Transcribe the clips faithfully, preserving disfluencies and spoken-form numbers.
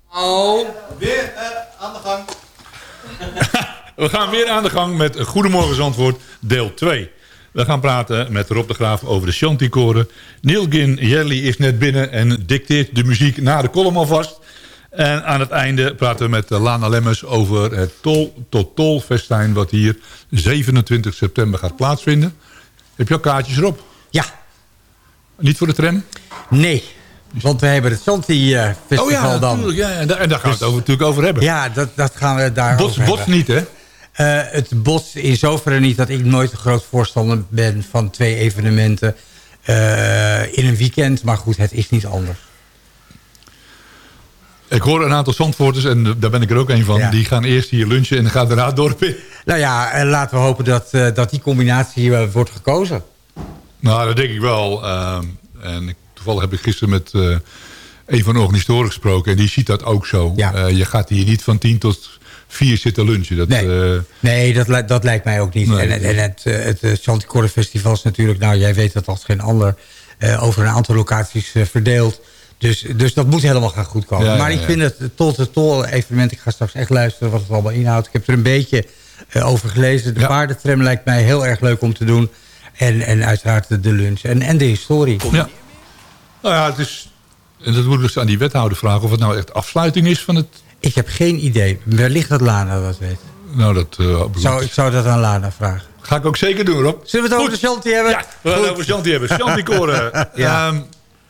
Oh. Weer uh, aan de gang. We gaan weer aan de gang met Goedemorgen Zandvoort, deel twee. We gaan praten met Rob de Graaf over de Chanticoren. Neil-Gin Jerry is net binnen en dicteert de muziek na de column alvast. En aan het einde praten we met Lana Lemmers over het Tol tot Tol festijn... wat hier zevenentwintig september gaat plaatsvinden. Heb je al kaartjes, Rob? Ja. Niet voor de tram? Nee, want we hebben het Chanti-festival oh ja, dan. Natuurlijk, ja, en daar, en daar gaan dus, we het over, natuurlijk over hebben. Ja, dat, dat gaan we daar Bots, over bots hebben. niet, hè? Uh, het botst in zoverre niet dat ik nooit een groot voorstander ben... van twee evenementen uh, in een weekend. Maar goed, het is niet anders. Ik hoor een aantal Zandvoorters, en daar ben ik er ook een van... Ja. die gaan eerst hier lunchen en gaan daarna het dorp in. Nou ja, laten we hopen dat, uh, dat die combinatie uh, wordt gekozen. Nou, dat denk ik wel. Uh, en ik, toevallig heb ik gisteren met uh, een van de organisatoren gesproken... en die ziet dat ook zo. Ja. Uh, je gaat hier niet van tien tot vier zitten lunchen. Dat, nee, uh, nee dat, dat lijkt mij ook niet. Nee. En, en het, het, het Chanticoren Festival is natuurlijk... nou, jij weet dat als geen ander... Uh, over een aantal locaties uh, verdeeld... Dus, dus dat moet helemaal gaan goedkomen. Ja, ja, maar ik ja. vind het tot het tol evenement... ik ga straks echt luisteren wat het allemaal inhoudt. Ik heb er een beetje uh, over gelezen. De ja. paardentram lijkt mij heel erg leuk om te doen. En, en uiteraard de, de lunch en, en de historie. ja. Nou ja, het is... En dat moet ik dus aan die wethouder vragen... of het nou echt afsluiting is van het... Ik heb geen idee. Wellicht dat Lana dat weet. Nou, dat... Uh, Zou, ik zou dat aan Lana vragen. Ga ik ook zeker doen, Rob. Zullen we het over de Chanti hebben? Ja, we gaan het over Chanti hebben. Chanticoren. Ja. Um,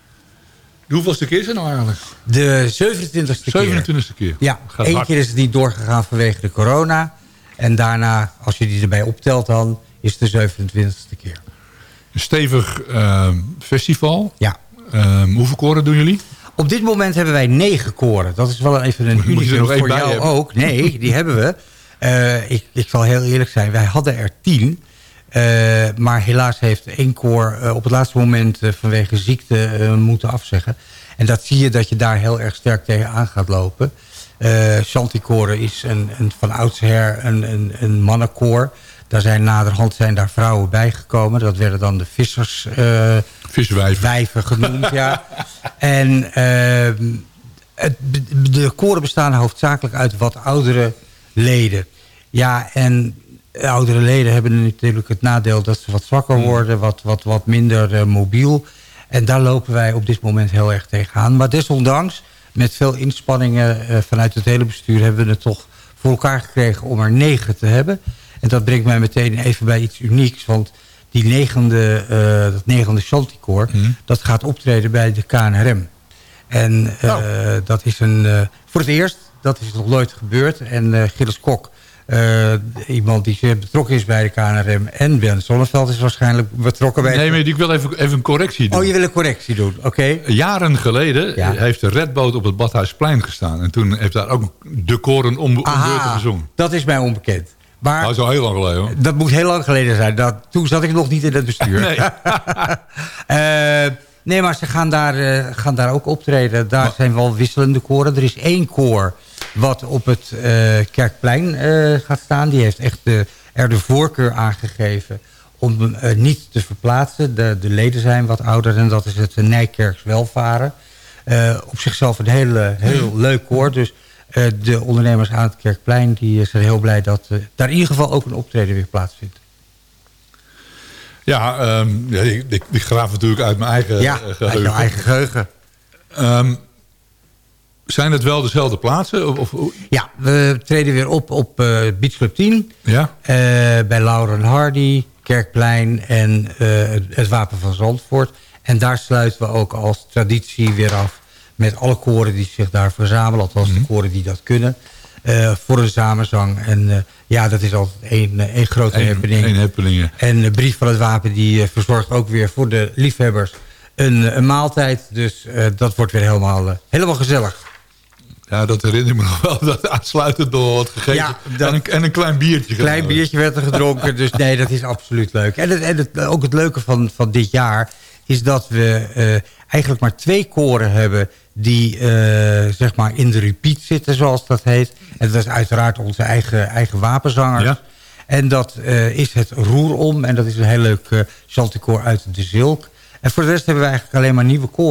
de hoeveelste keer is het nou eigenlijk? De zevenentwintigste keer. zevenentwintigste keer. Ja, Gaat één hard. keer is het niet doorgegaan vanwege de corona. En daarna, als je die erbij optelt dan... is het de zevenentwintigste keer. Een stevig uh, festival. Ja. Um, hoeveel koren doen jullie? Op dit moment hebben wij negen koren. Dat is wel even een Moet je er nog unicum één voor bij jou hebben? ook. Nee, die hebben we. Uh, ik, ik zal heel eerlijk zijn. Wij hadden er tien. Uh, maar helaas heeft één koor uh, op het laatste moment... Uh, vanwege ziekte uh, moeten afzeggen. En dat zie je dat je daar heel erg sterk tegenaan gaat lopen. Uh, Chanticoren is een, een, van oudsher een, een, een mannenkoor. Daar zijn naderhand zijn daar vrouwen bijgekomen. Dat werden dan de vissers... Uh, Viswijven. Wijven genoemd, ja. En uh, het, de koren bestaan hoofdzakelijk uit wat oudere leden. Ja, en oudere leden hebben natuurlijk het nadeel dat ze wat zwakker worden. Wat, wat, wat minder uh, mobiel. En daar lopen wij op dit moment heel erg tegenaan. Maar desondanks, met veel inspanningen uh, vanuit het hele bestuur... hebben we het toch voor elkaar gekregen om er negen te hebben. En dat brengt mij meteen even bij iets unieks. Want die negende, uh, dat negende Chanticoor, hmm. dat gaat optreden bij de K N R M. En uh, oh. dat is een, uh, voor het eerst, dat is nog nooit gebeurd. En uh, Gilles Kok, uh, iemand die zeer betrokken is bij de K N R M... en Ben Zonneveld is waarschijnlijk betrokken bij... Nee, maar ik wil even, even een correctie doen. Oh, je wil een correctie doen, oké. Okay. Jaren geleden ja. heeft de redboot op het Badhuisplein gestaan. En toen heeft daar ook de koren om, om beurten gezongen. Dat is mij onbekend. Maar dat is al heel lang geleden, hoor. Dat moet heel lang geleden zijn. Dat, toen zat ik nog niet in het bestuur. Nee, uh, nee maar ze gaan daar, uh, gaan daar ook optreden. Daar maar, zijn wel wisselende koren. Er is één koor wat op het uh, Kerkplein uh, gaat staan. Die heeft echt uh, er de voorkeur aangegeven om uh, niet te verplaatsen. De, de leden zijn wat ouder en dat is het Nijkerks Welvaren. Uh, op zichzelf een heel, heel hmm. leuk koor. Dus Uh, de ondernemers aan het Kerkplein die zijn heel blij dat uh, daar in ieder geval ook een optreden weer plaatsvindt. Ja, um, ja ik, ik, ik graaf natuurlijk uit mijn eigen ja, geheugen. uit jouw eigen geheugen. Um, zijn het wel dezelfde plaatsen? Of, of? Ja, we treden weer op op uh, Beach Club tien. Ja? Uh, bij Lauren Hardy, Kerkplein en uh, het Wapen van Zandvoort. En daar sluiten we ook als traditie weer af met alle koren die zich daar verzamelen. Althans mm-hmm. de koren die dat kunnen. Uh, voor een samenzang. En uh, ja, dat is altijd één, één grote Eén, happening. Één happening. En de Brief van het Wapen die uh, verzorgt ook weer voor de liefhebbers een, een maaltijd. Dus uh, dat wordt weer helemaal, uh, helemaal gezellig. Ja, dat herinner ik me nog wel. Dat aansluitend door wat gegeten. Ja, dat, en, een, en een klein biertje. Een klein biertje werd er gedronken. Dus nee, dat is absoluut leuk. En, het, en het, ook het leuke van, van dit jaar is dat we uh, eigenlijk maar twee koren hebben die uh, zeg maar in de repeat zitten, zoals dat heet. En dat is uiteraard onze eigen, eigen wapenzangers. Ja. En dat uh, is het Roerom. En dat is een heel leuk uh, Chanticoor uit de Zilk. En voor de rest hebben we eigenlijk alleen maar nieuwe koren.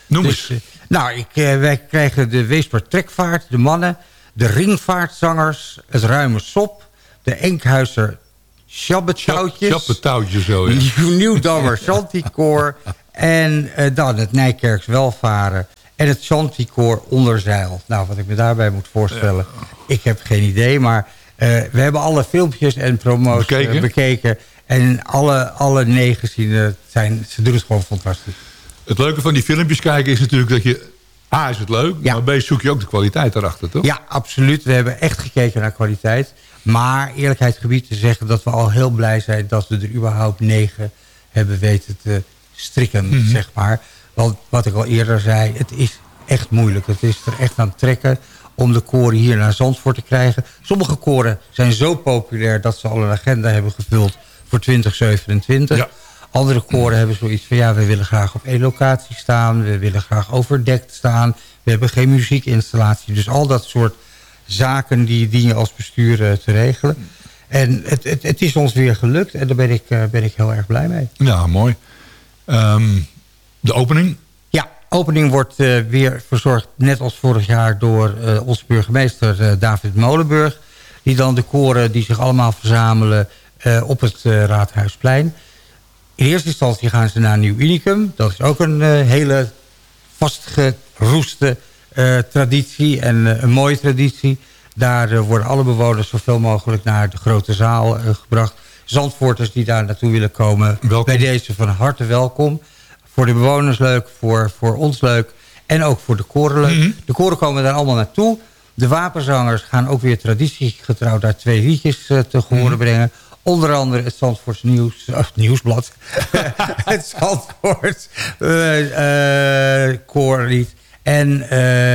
Noem Dus, eens. eh, nou, ik, eh, wij krijgen de Weesper Trekvaart, de mannen, de Ringvaartzangers, het Ruime Sop, de Enkhuizer Sjabbetouwtjes, Sjabbetouwtjes zo, ja. Nieuw- Nieuwdammer Chanticoor en eh, dan het Nijkerks Welvaren en het Chanticoor Onderzeil. Nou, wat ik me daarbij moet voorstellen, ik heb geen idee, maar uh, we hebben alle filmpjes en promo's Bekeken? uh, bekeken en alle, alle negen zien, uh, zijn, ze doen het gewoon fantastisch. Het leuke van die filmpjes kijken is natuurlijk dat je... A, is het leuk, Ja. maar B, zoek je ook de kwaliteit erachter, toch? Ja, absoluut. We hebben echt gekeken naar kwaliteit. Maar eerlijkheid gebied te zeggen dat we al heel blij zijn dat we er überhaupt negen hebben weten te strikken, Mm-hmm. zeg maar. Want wat ik al eerder zei, het is echt moeilijk. Het is er echt aan het trekken om de koren hier naar Zandvoort te krijgen. Sommige koren zijn zo populair dat ze al een agenda hebben gevuld voor twintig zevenentwintig. Ja. Andere koren hebben zoiets van, ja, we willen graag op één locatie staan. We willen graag overdekt staan. We hebben geen muziekinstallatie. Dus al dat soort zaken die dien je als bestuur uh, te regelen. En het, het, het is ons weer gelukt. En daar ben ik, uh, ben ik heel erg blij mee. Ja, mooi. Um, de opening? Ja, opening wordt uh, weer verzorgd, net als vorig jaar, door uh, onze burgemeester uh, David Molenburg. Die dan de koren die zich allemaal verzamelen uh, op het uh, Raadhuisplein. In eerste instantie gaan ze naar Nieuw Unicum. Dat is ook een uh, hele vastgeroeste uh, traditie en uh, een mooie traditie. Daar uh, worden alle bewoners zoveel mogelijk naar de grote zaal uh, gebracht. Zandvoorters die daar naartoe willen komen, welkom. Bij deze van harte welkom. Voor de bewoners leuk, voor, voor ons leuk en ook voor de koren leuk. Mm-hmm. De koren komen daar allemaal naartoe. De wapenzangers gaan ook weer traditiegetrouw daar twee liedjes uh, te horen mm-hmm. brengen. Onder andere het Zandvoorts nieuws, uh, nieuwsblad. het Zandvoorts uh, uh, koorlied. En uh,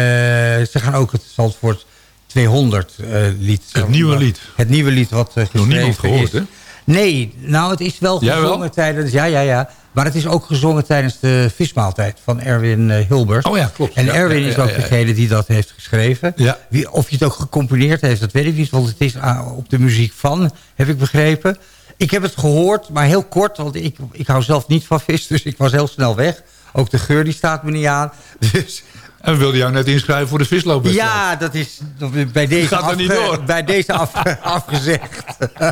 ze gaan ook het Zandvoort tweehonderd uh, lied. Het nieuwe lied. Het nieuwe lied wat uh, geschreven nog niemand gehoord, is. Hè? Nee, nou het is wel Jij gezongen wel? tijdens... Ja, ja, ja. Maar het is ook gezongen tijdens de vismaaltijd van Erwin uh, Hilbers. Oh ja, klopt. En ja, Erwin ja, is ja, ook ja, ja. degene die dat heeft geschreven. Ja. Wie, of hij het ook gecomponeerd heeft, dat weet ik niet. Want het is uh, op de muziek van, heb ik begrepen. Ik heb het gehoord, maar heel kort. Want ik, ik hou zelf niet van vis, dus ik was heel snel weg. Ook de geur die staat me niet aan. Dus... En we wilden jou net inschrijven voor de visloopwedstrijd. Ja, dat is bij deze, Gaat er afge, niet door. bij deze af, afgezegd.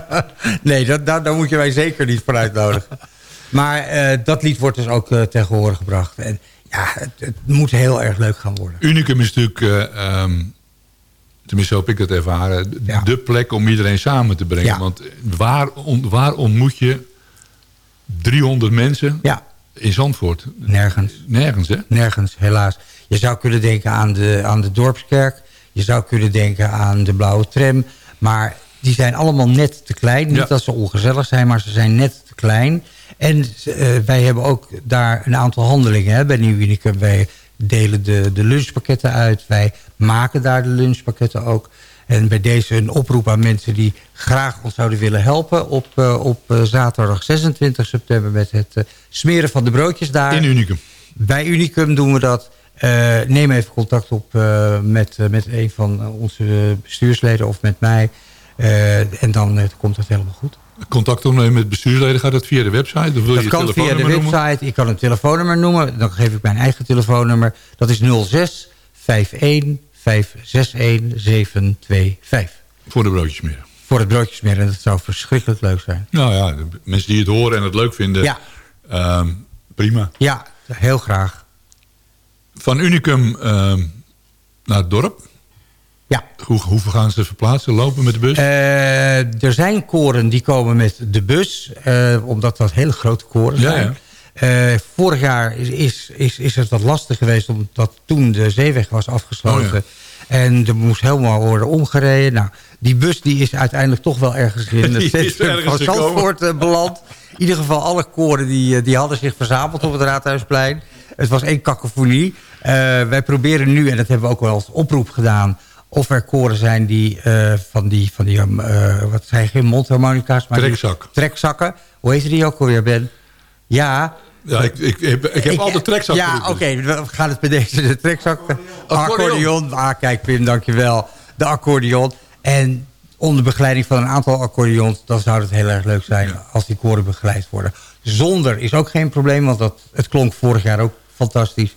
nee, dat, dat, daar moet je mij zeker niet voor uitnodigen. Maar uh, dat lied wordt dus ook uh, tegen horen gebracht. En ja, het, het moet heel erg leuk gaan worden. Unicum is natuurlijk, uh, um, tenminste hoop ik het ervaren... Ja. de plek om iedereen samen te brengen. Ja. Want waar, on, waar ontmoet je driehonderd mensen Ja, in Zandvoort? nergens. Nergens, hè? Nergens, helaas. Je zou kunnen denken aan de, aan de Dorpskerk. Je zou kunnen denken aan de Blauwe Tram. Maar die zijn allemaal net te klein. Niet Ja. dat ze ongezellig zijn, maar ze zijn net te klein. En uh, wij hebben ook daar een aantal handelingen hè, bij Nieuw Unicum. Wij delen de, de lunchpakketten uit. Wij maken daar de lunchpakketten ook. En bij deze een oproep aan mensen die graag ons zouden willen helpen... op, uh, op uh, zaterdag zesentwintig september met het uh, smeren van de broodjes daar. In Unicum. Bij Unicum doen we dat. Uh, neem even contact op uh, met, uh, met een van onze bestuursleden of met mij. Uh, en dan uh, komt het helemaal goed. Contact opnemen met bestuursleden, gaat dat via de website? Of wil Dat je kan via de telefoonnummer website. noemen? Ik kan een telefoonnummer noemen. Dan geef ik mijn eigen telefoonnummer. Dat is nul zes vijf een vijf zes een zeven twee vijf. Voor de broodjes meer. Voor het broodjesmeren. En dat zou verschrikkelijk leuk zijn. Nou ja, de mensen die het horen en het leuk vinden, Ja, um, prima. ja heel graag. Van Unicum um, naar het dorp. Ja. Hoe, hoe gaan ze verplaatsen? Lopen met de bus? Uh, er zijn koren die komen met de bus. Uh, omdat dat hele grote koren Ja, zijn. ja. Uh, vorig jaar is, is, is, is het wat lastig geweest. Omdat toen de zeeweg was afgesloten. Oh, ja. En er moest helemaal worden omgereden. Nou, die bus die is uiteindelijk toch wel ergens in het centrum van Zandvoort uh, beland. In ieder geval alle koren die, die hadden zich verzameld op het Raadhuisplein. Het was één kakofonie. Uh, wij proberen nu, en dat hebben we ook wel als oproep gedaan... of er koren zijn die uh, van die, van die uh, wat zijn geen mondharmonica's... maar Trekzak. die trekzakken. Hoe heet die ook alweer, Ben? Ja... Ja, ik, ik, ik, ik heb Ik- altijd trekzak. Ja, oké. geroepen. We gaan het bij deze de trekzak... Accordeon. Accordeon. Ah, kijk Pim, dankjewel. De accordeon. En onder begeleiding van een aantal accordeons... dan zou het heel erg leuk zijn Ja. als die koren begeleid worden. Zonder is ook geen probleem, want dat, het klonk vorig jaar ook fantastisch.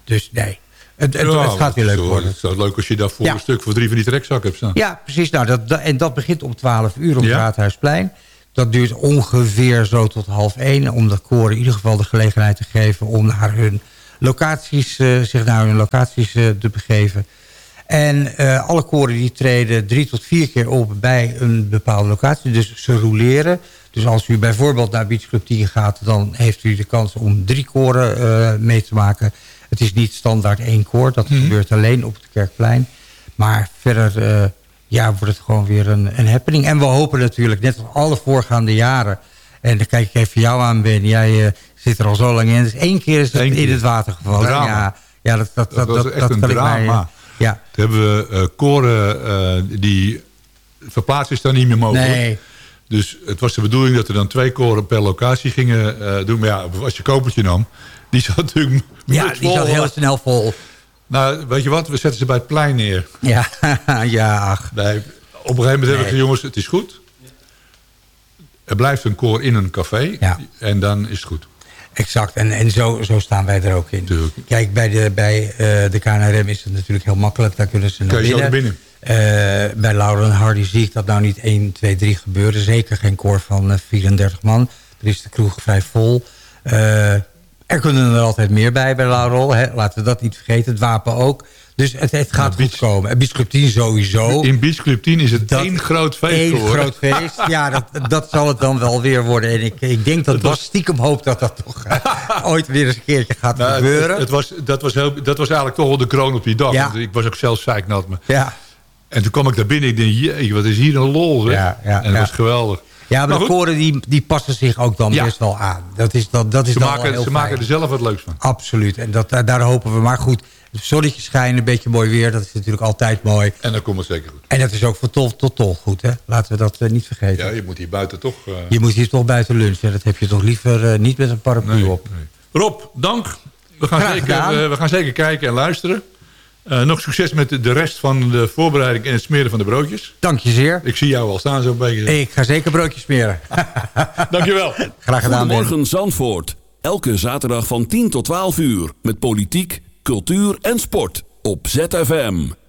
Dus nee, het, het, Ja, het gaat weer leuk zo, worden. Het is wel leuk als je daarvoor Ja. een stuk voor drie van die trekzakken hebt staan. Ja, precies. Nou, dat, dat, en dat begint om twaalf uur op het Ja. Raadhuisplein. Dat duurt ongeveer zo tot half één. Om de koren in ieder geval de gelegenheid te geven om naar hun locaties, uh, zich naar hun locaties uh, te begeven. En uh, alle koren die treden drie tot vier keer op bij een bepaalde locatie. Dus ze roleren. Dus als u bijvoorbeeld naar Beach Club tien gaat, dan heeft u de kans om drie koren uh, mee te maken. Het is niet standaard één koor. Dat mm-hmm. gebeurt alleen op het Kerkplein. Maar verder uh, ja, wordt het gewoon weer een, een happening. En we hopen natuurlijk, net als alle voorgaande jaren. En dan kijk ik even jou aan, Ben. Jij uh, zit er al zo lang in. Dus één keer is het Eén keer. in het water gevallen. Ja, ja, dat, dat, dat, dat was dat, echt dat een kan drama. ik mij, ja. Toen hebben we uh, koren uh, die verplaatsen is dan niet meer mogelijk. Nee. Dus het was de bedoeling dat er dan twee koren per locatie gingen uh, doen. Maar ja, als je kopertje nam, die zat natuurlijk... Ja, die zat heel snel vol. Nou, weet je wat? We zetten ze bij het plein neer. Ja, ja, ach. Nee, op een gegeven moment hebben we gezegd, jongens, het is goed. Er blijft een koor in een café. Ja. En dan is het goed. Exact, en, en zo, zo staan wij er ook in. Tuurlijk. Kijk, bij de, bij uh, de K N R M is het natuurlijk heel makkelijk. Daar kunnen ze naar Kun je binnen. zo binnen. Uh, bij Laurel en Hardy zie ik dat nou niet één, twee, drie gebeuren. Zeker geen koor van uh, vierendertig man. Er is de kroeg vrij vol. Uh, er kunnen er altijd meer bij bij Laurel. Hè. Laten we dat niet vergeten. Het wapen ook. Dus het, het gaat ja, goed komen. En Beach Club tien sowieso. In Beach Club tien is het dat één groot feest één geworden. groot feest. Ja, dat, dat zal het dan wel weer worden. En ik, ik denk dat Bas stiekem hoopt dat dat toch uh, ooit weer eens een keertje gaat nou, gebeuren. Het, het was, dat, was heel, dat was eigenlijk toch wel de kroon op die dag. Ja. Want ik was ook zelf zeiknat. Maar. Ja. En toen kwam ik daar binnen. Ik dacht, jee, wat is hier een lol. Zeg. Ja, ja, en dat ja. was geweldig. Ja, maar, maar de goed, koren die, die passen zich ook dan ja. best wel aan. Dat is, dat, dat is ze dan maken, wel heel ze fijn. maken er zelf wat leuks van. Absoluut. En dat, daar hopen we. Maar goed, het zonnetje schijnen, een beetje mooi weer. Dat is natuurlijk altijd mooi. En dan komt het zeker goed. En dat is ook van tol tot tol goed. Hè? Laten we dat uh, niet vergeten. Ja, je moet hier buiten toch... Uh... Je moet hier toch buiten lunchen. Dat heb je toch liever uh, niet met een paraplu nee, op. Nee. Rob, dank. We gaan, zeker, uh, we gaan zeker kijken en luisteren. Uh, nog succes met de rest van de voorbereiding en het smeren van de broodjes. Dank je zeer. Ik zie jou al staan zo'n beetje. Ik ga zeker broodjes smeren. Dankjewel. Graag gedaan. Goedemorgen Ben. Zandvoort. Elke zaterdag van tien tot twaalf uur. Met politiek, cultuur en sport. Op Z F M.